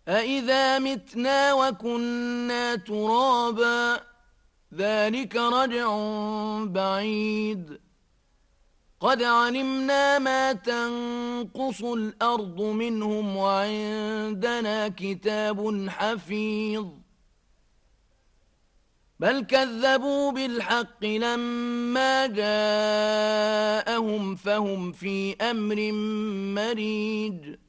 أَإِذَا مِتْنَا وَكُنَّا تُرَابًا ذَلِكَ رَجْعٌ بَعِيدٌ قَدْ عَلِمْنَا مَا تَنقُصُ الْأَرْضُ مِنْهُمْ وَعِندَنَا كِتَابٌ حَفِيظٌ بَلْ كَذَّبُوا بِالْحَقِّ لَمَّا جَاءَهُمْ فَهُمْ فِي أَمْرٍ مَّرِيجٍ